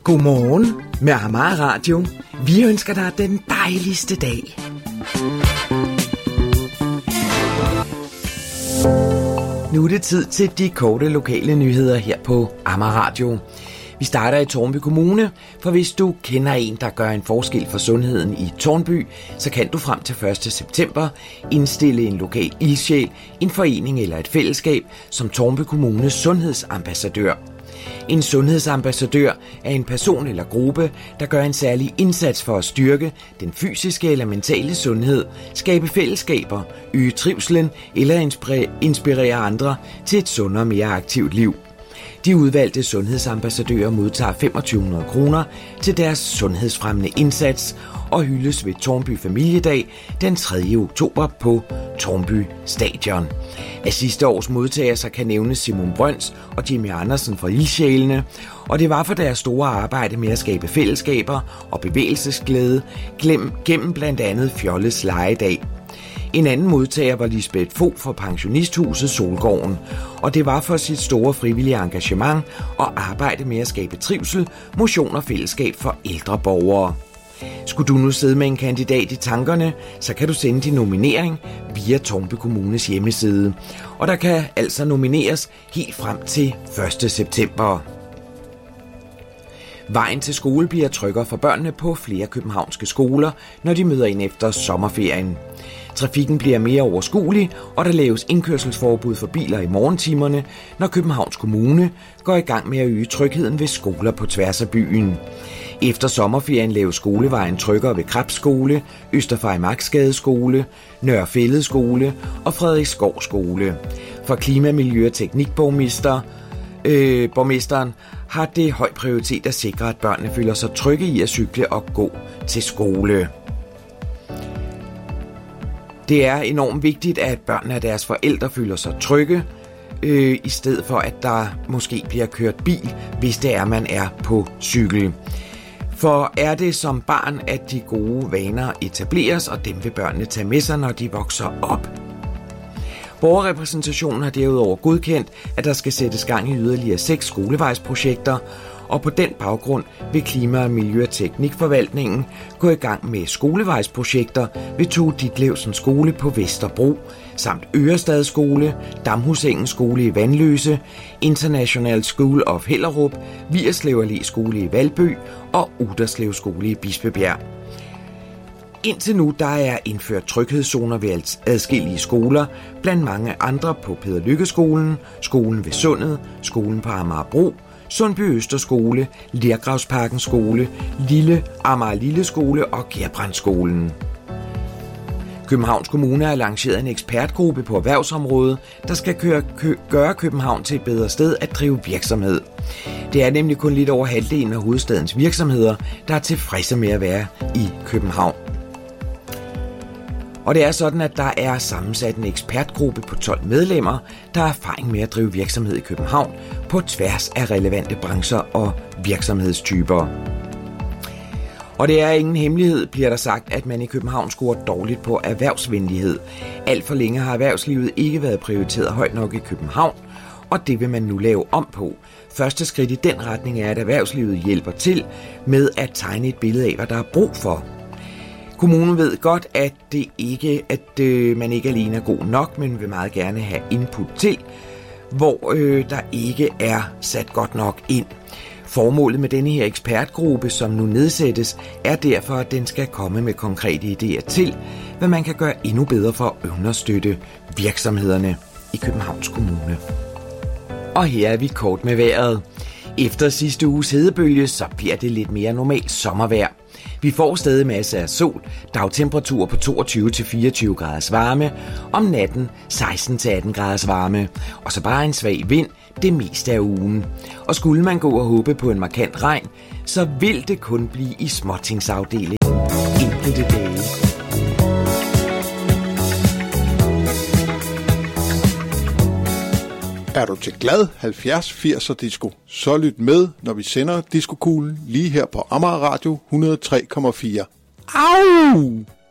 Godmorgen med Amager Radio. Vi ønsker dig den dejligste dag. Nu er det tid til de korte lokale nyheder her på Amager Radio. Vi starter i Tårnby Kommune, for hvis du kender en, der gør en forskel for sundheden i Tårnby, så kan du frem til 1. september indstille en lokal ildsjæl, en forening eller et fællesskab som Tårnby Kommunes sundhedsambassadør. En sundhedsambassadør er en person eller gruppe, der gør en særlig indsats for at styrke den fysiske eller mentale sundhed, skabe fællesskaber, øge trivslen eller inspirere andre til et sundere og mere aktivt liv. De udvalgte sundhedsambassadører modtager 2500 kroner til deres sundhedsfremmende indsats og hyldes ved Tårnby Familiedag den 3. oktober på Tårnby Stadion. Af sidste års modtagere så kan nævnes Simon Brøns og Jimmy Andersen fra Ildsjælene, og det var for deres store arbejde med at skabe fællesskaber og bevægelsesglæde gennem blandt andet Fjolles Legedag. En anden modtager var Lisbeth Fogh fra pensionisthuset Solgården, og det var for sit store frivillige engagement og arbejde med at skabe trivsel, motion og fællesskab for ældre borgere. Skulle du nu sidde med en kandidat i tankerne, så kan du sende din nominering via Tårnby Kommunes hjemmeside. Og der kan altså nomineres helt frem til 1. september. Vejen til skole bliver tryggere for børnene på flere københavnske skoler, når de møder ind efter sommerferien. Trafikken bliver mere overskuelig, og der laves indkørselsforbud for biler i morgentimerne, når Københavns Kommune går i gang med at øge trygheden ved skoler på tværs af byen. Efter sommerferien laves skolevejen tryggere ved Krebs Skole, Østerfejmarksgade Skole, Nørre Fælled Skole og Frederiksskov Skole. For klima-, miljø- og teknikborgmesteren har det høj prioritet at sikre, at børnene føler sig trygge i at cykle og gå til skole. Det er enormt vigtigt, at børnene og deres forældre føler sig trygge, i stedet for at der måske bliver kørt bil, hvis det er, man er på cykel. For er det som barn, at de gode vaner etableres, og dem vil børnene tage med sig, når de vokser op. Borgerrepræsentationen har derudover godkendt, at der skal sættes gang i yderligere 6 skolevejsprojekter, og på den baggrund vil Klima-, Miljø- og Teknikforvaltningen gå i gang med skolevejsprojekter ved Tue Ditlevsen Skole på Vesterbro, samt Ørestad Skole, Damhusengen Skole i Vanløse, International School of Hellerup, Vigerslev Allé Skole i Valby og Uderslev Skole i Bispebjerg. Indtil nu der er indført tryghedszoner ved adskillige skoler, blandt mange andre på Peder Lykke Skolen, skolen ved Sundet, skolen på Amagerbro, Sundby Østerskole, Lergravsparken Skole, Lille Amager Lille Skole og Gerbrandsskolen. Københavns Kommune har lanceret en ekspertgruppe på erhvervsområdet, der skal gøre København til et bedre sted at drive virksomhed. Det er nemlig kun lidt over halvdelen af hovedstadens virksomheder, der er tilfredse med at være i København. Og det er sådan, at der er sammensat en ekspertgruppe på 12 medlemmer, der har erfaring med at drive virksomhed i København på tværs af relevante brancher og virksomhedstyper. Og det er ingen hemmelighed, bliver der sagt, at man i København scorer dårligt på erhvervsvenlighed. Alt for længe har erhvervslivet ikke været prioriteret højt nok i København, og det vil man nu lave om på. Første skridt i den retning er, at erhvervslivet hjælper til med at tegne et billede af, hvad der er brug for. Kommunen ved godt, at man ikke alene er god nok, men vil meget gerne have input til, hvor der ikke er sat godt nok ind. Formålet med denne her ekspertgruppe, som nu nedsættes, er derfor, at den skal komme med konkrete idéer til, hvad man kan gøre endnu bedre for at understøtte virksomhederne i Københavns Kommune. Og her er vi kort med vejret. Efter sidste uges hedebølge, så bliver det lidt mere normalt sommervejr. Vi får stadig masser af sol, dagtemperaturer på 22-24 graders varme, om natten 16-18 graders varme, og så bare en svag vind det meste af ugen. Og skulle man gå og håbe på en markant regn, så vil det kun blive i småtingsafdelingen enkelte dage. Er du til glad 70-80'er disco, så lyt med, når vi sender diskokuglen lige her på Amager Radio 103,4. Au!